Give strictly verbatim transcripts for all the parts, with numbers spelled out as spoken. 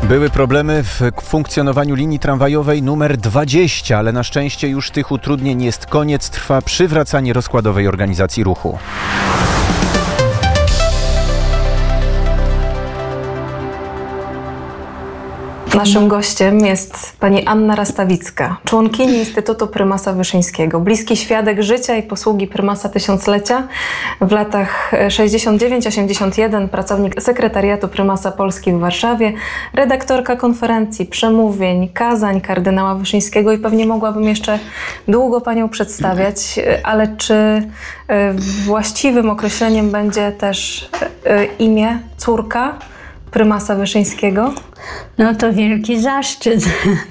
Były problemy w funkcjonowaniu linii tramwajowej numer dwadzieścia, ale na szczęście już tych utrudnień jest koniec. Trwa przywracanie rozkładowej organizacji ruchu. Naszym gościem jest pani Anna Rastawicka, członkini Instytutu Prymasa Wyszyńskiego, bliski świadek życia i posługi prymasa tysiąclecia. W latach sześćdziesiąt dziewięć osiemdziesiąt jeden pracownik sekretariatu prymasa Polski w Warszawie, redaktorka konferencji, przemówień, kazań kardynała Wyszyńskiego i pewnie mogłabym jeszcze długo panią przedstawiać, ale czy właściwym określeniem będzie też imię córka prymasa Wyszyńskiego? No to wielki zaszczyt.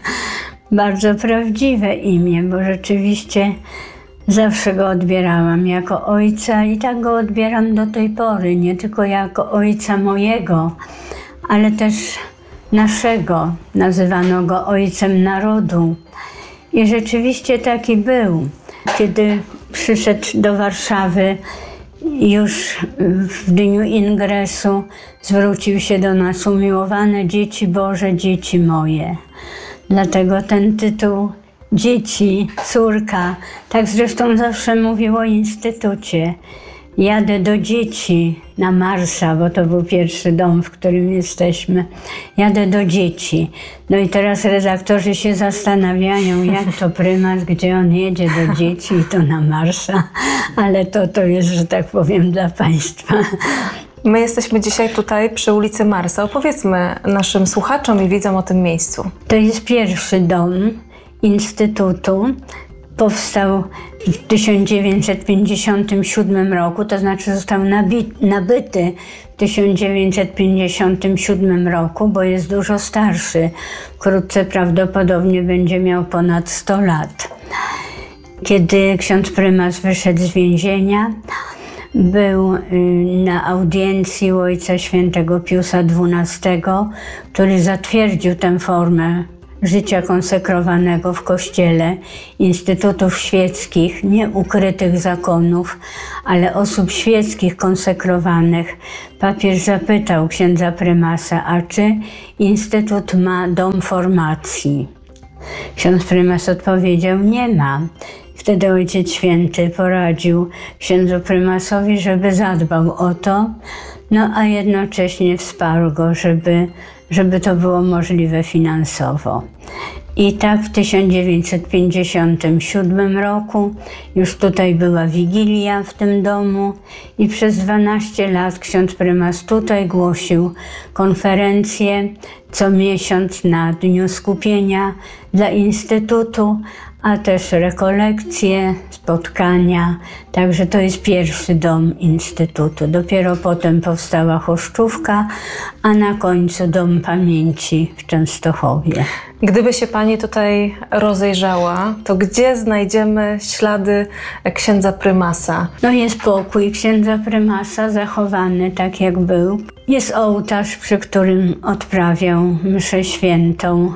Bardzo prawdziwe imię, bo rzeczywiście zawsze go odbierałam jako ojca i tak go odbieram do tej pory. Nie tylko jako ojca mojego, ale też naszego. Nazywano go ojcem narodu. I rzeczywiście taki był. Kiedy przyszedł do Warszawy, już w dniu ingresu zwrócił się do nas: umiłowane dzieci Boże, dzieci moje. Dlatego ten tytuł dzieci, córka, tak zresztą zawsze mówił o Instytucie. Jadę do dzieci na Marsa, bo to był pierwszy dom, w którym jesteśmy. Jadę do dzieci. No i teraz redaktorzy się zastanawiają, jak to prymas, gdzie on jedzie do dzieci i to na Marsa. Ale to, to jest, że tak powiem, dla państwa. My jesteśmy dzisiaj tutaj przy ulicy Marsa. Opowiedzmy naszym słuchaczom i widzom o tym miejscu. To jest pierwszy dom Instytutu. Powstał w tysiąc dziewięćset pięćdziesiątym siódmym roku, to znaczy został nabyty w tysiąc dziewięćset pięćdziesiątym siódmym roku, bo jest dużo starszy. Wkrótce prawdopodobnie będzie miał ponad sto lat. Kiedy ksiądz prymas wyszedł z więzienia, był na audiencji u Ojca Świętego Piusa dwunastego, który zatwierdził tę formę życia konsekrowanego w Kościele, instytutów świeckich, nie ukrytych zakonów, ale osób świeckich konsekrowanych. Papież zapytał księdza prymasa, a czy Instytut ma dom formacji? Ksiądz prymas odpowiedział, nie ma. Wtedy Ojciec Święty poradził księdzu prymasowi, żeby zadbał o to, no a jednocześnie wsparł go, żeby żeby to było możliwe finansowo. I tak w tysiąc dziewięćset pięćdziesiątym siódmym roku już tutaj była wigilia w tym domu i przez dwanaście lat ksiądz prymas tutaj głosił konferencje co miesiąc na Dniu Skupienia dla Instytutu, a też rekolekcje, spotkania. Także to jest pierwszy dom Instytutu. Dopiero potem powstała Choszczówka, a na końcu Dom Pamięci w Częstochowie. Gdyby się pani tutaj rozejrzała, to gdzie znajdziemy ślady księdza prymasa? No jest pokój księdza prymasa zachowany tak jak był. Jest ołtarz, przy którym odprawiał mszę świętą.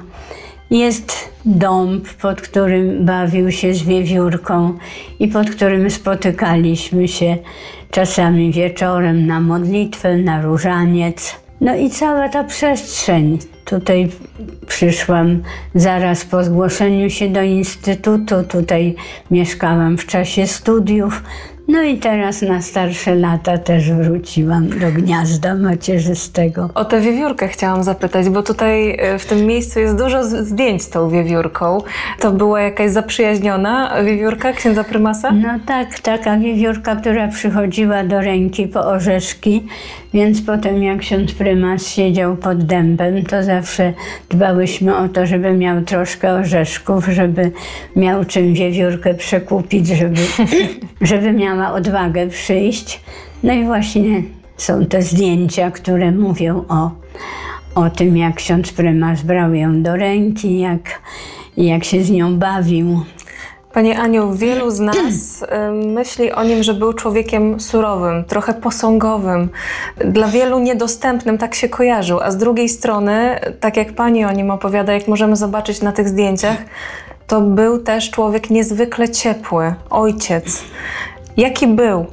Jest dąb, pod którym bawił się z wiewiórką i pod którym spotykaliśmy się czasami wieczorem na modlitwę, na różaniec. No i cała ta przestrzeń. Tutaj przyszłam zaraz po zgłoszeniu się do Instytutu, tutaj mieszkałam w czasie studiów. No i teraz na starsze lata też wróciłam do gniazda macierzystego. O tę wiewiórkę chciałam zapytać, bo tutaj w tym miejscu jest dużo zdjęć z tą wiewiórką. To była jakaś zaprzyjaźniona wiewiórka księdza prymasa? No tak, taka wiewiórka, która przychodziła do ręki po orzeszki, więc potem jak ksiądz prymas siedział pod dębem, to zawsze dbałyśmy o to, żeby miał troszkę orzeszków, żeby miał czym wiewiórkę przekupić, żeby, żeby miała odwagę przyjść. No i właśnie są te zdjęcia, które mówią o, o tym, jak ksiądz prymas brał ją do ręki, jak, jak się z nią bawił. Pani Aniu, wielu z nas myśli o nim, że był człowiekiem surowym, trochę posągowym, dla wielu niedostępnym, tak się kojarzył, a z drugiej strony, tak jak pani o nim opowiada, jak możemy zobaczyć na tych zdjęciach, to był też człowiek niezwykle ciepły, ojciec. Jaki był?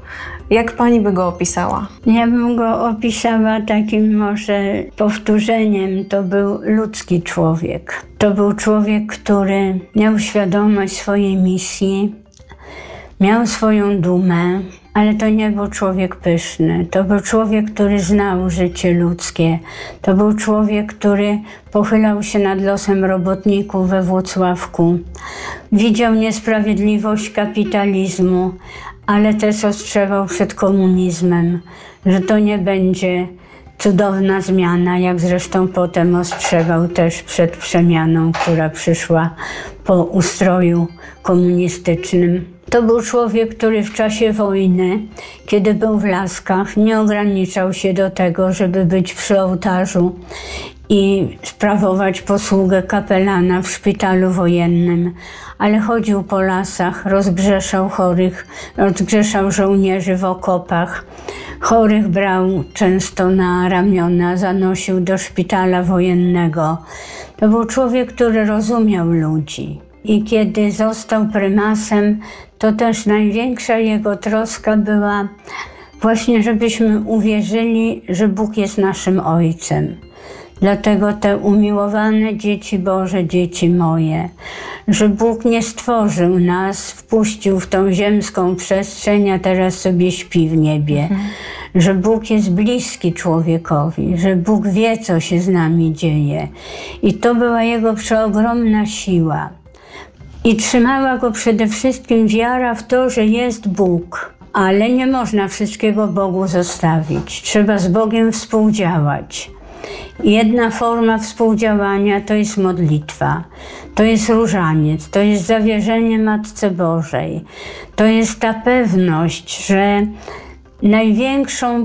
Jak pani by go opisała? Ja bym go opisała takim może powtórzeniem. To był ludzki człowiek. To był człowiek, który miał świadomość swojej misji, miał swoją dumę, ale to nie był człowiek pyszny. To był człowiek, który znał życie ludzkie. To był człowiek, który pochylał się nad losem robotników we Włocławku. Widział niesprawiedliwość kapitalizmu, ale też ostrzegał przed komunizmem, że to nie będzie cudowna zmiana, jak zresztą potem ostrzegał też przed przemianą, która przyszła po ustroju komunistycznym. To był człowiek, który w czasie wojny, kiedy był w Laskach, nie ograniczał się do tego, żeby być przy ołtarzu i sprawować posługę kapelana w szpitalu wojennym, ale chodził po lasach, rozgrzeszał chorych, rozgrzeszał żołnierzy w okopach. Chorych brał często na ramiona, zanosił do szpitala wojennego. To był człowiek, który rozumiał ludzi. I kiedy został prymasem, to też największa jego troska była właśnie, żebyśmy uwierzyli, że Bóg jest naszym Ojcem. Dlatego te umiłowane dzieci Boże, dzieci moje, że Bóg nie stworzył nas, wpuścił w tą ziemską przestrzeń, a teraz sobie śpi w niebie. Mhm. Że Bóg jest bliski człowiekowi, że Bóg wie, co się z nami dzieje. I to była jego przeogromna siła. I trzymała go przede wszystkim wiara w to, że jest Bóg. Ale nie można wszystkiego Bogu zostawić. Trzeba z Bogiem współdziałać. Jedna forma współdziałania to jest modlitwa, to jest różaniec, to jest zawierzenie Matce Bożej. To jest ta pewność, że największą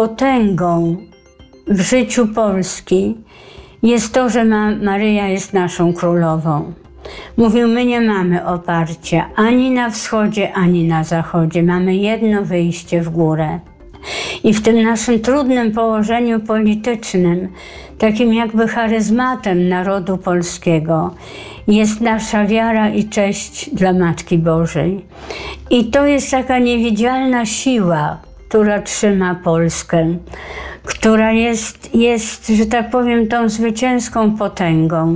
potęgą w życiu Polski jest to, że Ma- Maryja jest naszą królową. Mówił, my nie mamy oparcia ani na wschodzie, ani na zachodzie. Mamy jedno wyjście w górę. I w tym naszym trudnym położeniu politycznym, takim jakby charyzmatem narodu polskiego, jest nasza wiara i cześć dla Matki Bożej. I to jest taka niewidzialna siła, która trzyma Polskę, która jest, jest, że tak powiem, tą zwycięską potęgą.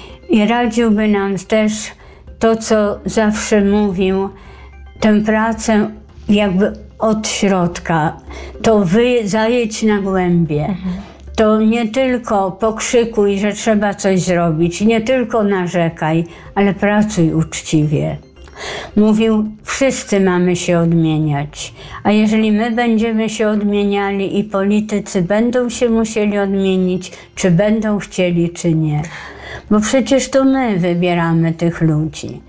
I radziłby nam też to, co zawsze mówił, tę pracę jakby od środka, to wy zajedź na głębie. Mhm. To nie tylko pokrzykuj, że trzeba coś zrobić, nie tylko narzekaj, ale pracuj uczciwie. Mówił, wszyscy mamy się odmieniać, a jeżeli my będziemy się odmieniali i politycy będą się musieli odmienić, czy będą chcieli, czy nie. Bo przecież to my wybieramy tych ludzi.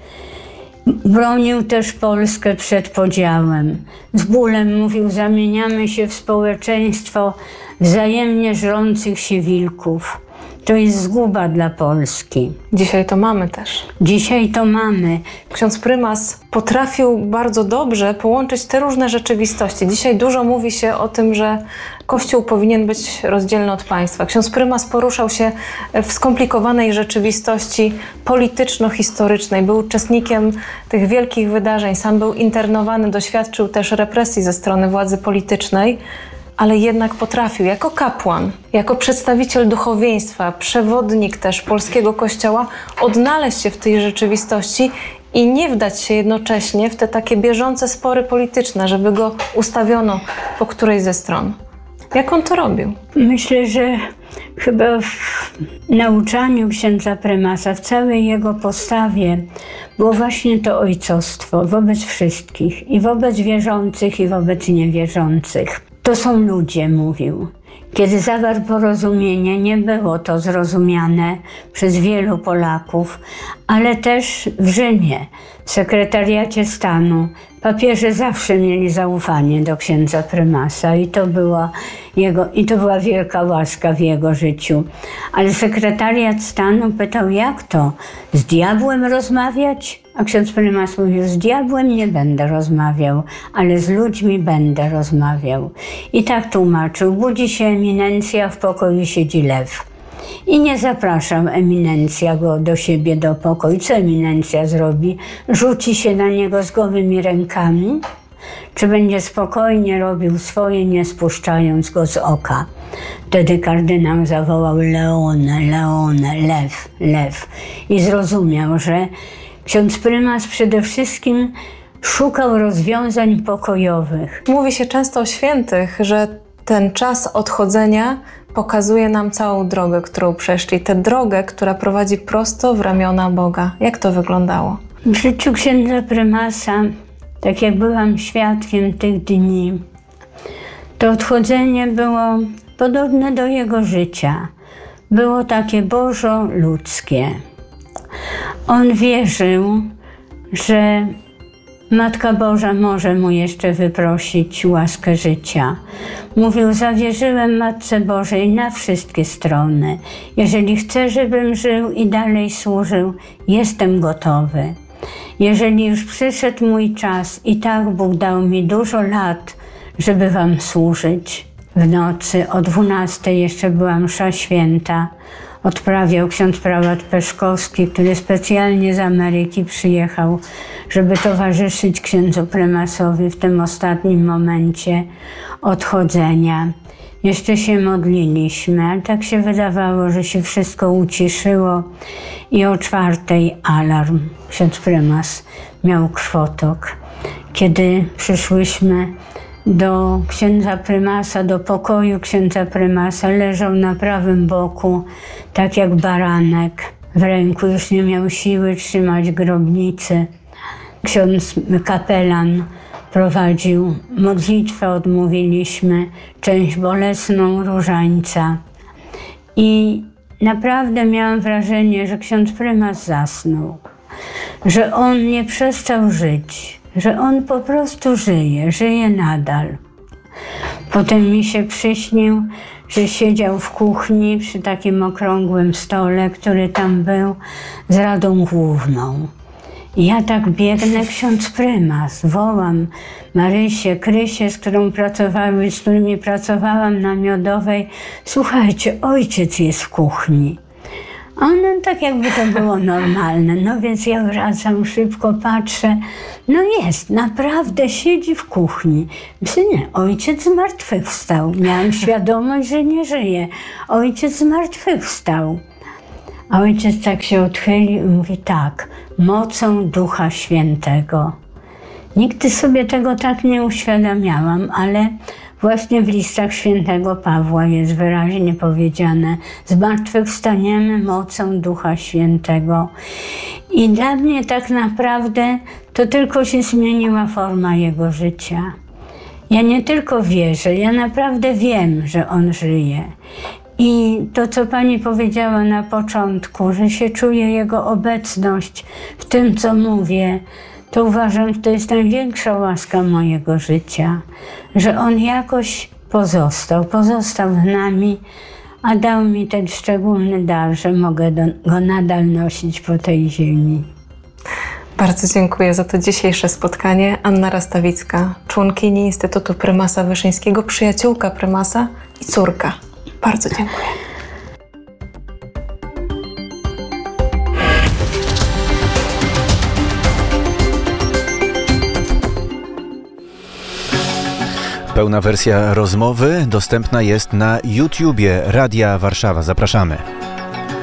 Bronił też Polskę przed podziałem. Z bólem mówił, zamieniamy się w społeczeństwo wzajemnie żrących się wilków. To jest zguba dla Polski. Dzisiaj to mamy też. Dzisiaj to mamy. Ksiądz prymas potrafił bardzo dobrze połączyć te różne rzeczywistości. Dzisiaj dużo mówi się o tym, że Kościół powinien być rozdzielny od państwa. Ksiądz prymas poruszał się w skomplikowanej rzeczywistości polityczno-historycznej. Był uczestnikiem tych wielkich wydarzeń. Sam był internowany, doświadczył też represji ze strony władzy politycznej. Ale jednak potrafił jako kapłan, jako przedstawiciel duchowieństwa, przewodnik też polskiego kościoła odnaleźć się w tej rzeczywistości i nie wdać się jednocześnie w te takie bieżące spory polityczne, żeby go ustawiono po którejś ze stron. Jak on to robił? Myślę, że chyba w nauczaniu księdza prymasa, w całej jego postawie było właśnie to ojcostwo wobec wszystkich, i wobec wierzących, i wobec niewierzących. To są ludzie, mówił. Kiedy zawarł porozumienie, nie było to zrozumiane przez wielu Polaków, ale też w Rzymie, w sekretariacie stanu, papieże zawsze mieli zaufanie do księdza prymasa i to była, jego, i to była wielka łaska w jego życiu. Ale sekretariat stanu pytał, jak to? Z diabłem rozmawiać? A ksiądz prymas mówił, z diabłem nie będę rozmawiał, ale z ludźmi będę rozmawiał. I tak tłumaczył, budzi się eminencja, w pokoju siedzi lew. I nie zapraszam eminencja go do siebie do pokoju. Co eminencja zrobi? Rzuci się na niego z gołymi rękami? czy będzie spokojnie robił swoje, nie spuszczając go z oka. Wtedy kardynał zawołał Leone, Leone, lew, lew i zrozumiał, że ksiądz prymas przede wszystkim szukał rozwiązań pokojowych. Mówi się często o świętych, że ten czas odchodzenia pokazuje nam całą drogę, którą przeszli. Tę drogę, która prowadzi prosto w ramiona Boga. Jak to wyglądało? W życiu księdza prymasa, tak jak byłam świadkiem tych dni, to odchodzenie było podobne do jego życia. Było takie bożo-ludzkie. On wierzył, że Matka Boża może mu jeszcze wyprosić łaskę życia. Mówił, zawierzyłem Matce Bożej na wszystkie strony. Jeżeli chce, żebym żył i dalej służył, jestem gotowy. Jeżeli już przyszedł mój czas i tak Bóg dał mi dużo lat, żeby wam służyć. W nocy o dwunastej jeszcze była msza święta. Odprawiał ksiądz prałat Peszkowski, który specjalnie z Ameryki przyjechał, żeby towarzyszyć księdzu prymasowi w tym ostatnim momencie odchodzenia. Jeszcze się modliliśmy, ale tak się wydawało, że się wszystko uciszyło i o czwartej alarm. Ksiądz prymas miał krwotok. Kiedy przyszłyśmy do księdza prymasa, do pokoju księdza prymasa, leżał na prawym boku, tak jak baranek. W ręku już nie miał siły trzymać grobnicy. Ksiądz kapelan prowadził modlitwę, odmówiliśmy część bolesną różańca. I naprawdę miałam wrażenie, że ksiądz prymas zasnął, że on nie przestał żyć, że on po prostu żyje, żyje nadal. Potem mi się przyśnił, że siedział w kuchni przy takim okrągłym stole, który tam był, z Radą Główną. I ja tak biegnę, ksiądz prymas, wołam Marysię, Krysię, z którą pracowały, z którymi pracowałam na Miodowej. Słuchajcie, ojciec jest w kuchni. A no tak jakby to było normalne. No więc ja wracam, szybko patrzę. No jest, naprawdę siedzi w kuchni. Myślę, nie, ojciec zmartwychwstał. Miałam świadomość, że nie żyje. Ojciec zmartwychwstał. A ojciec tak się odchylił i mówi tak, mocą Ducha Świętego. Nigdy sobie tego tak nie uświadamiałam, ale właśnie w listach świętego Pawła jest wyraźnie powiedziane, zmartwychwstaniemy mocą Ducha Świętego. I dla mnie tak naprawdę to tylko się zmieniła forma jego życia. Ja nie tylko wierzę, ja naprawdę wiem, że on żyje. I to, co pani powiedziała na początku, że się czuje jego obecność w tym, co mówię, to uważam, że to jest największa łaska mojego życia, że on jakoś pozostał, pozostał z nami, a dał mi ten szczególny dar, że mogę do, go nadal nosić po tej ziemi. Bardzo dziękuję za to dzisiejsze spotkanie. Anna Rastawicka, członkini Instytutu Prymasa Wyszyńskiego, przyjaciółka prymasa i córka. Bardzo dziękuję. Pełna wersja rozmowy dostępna jest na YouTubie Radia Warszawa. Zapraszamy.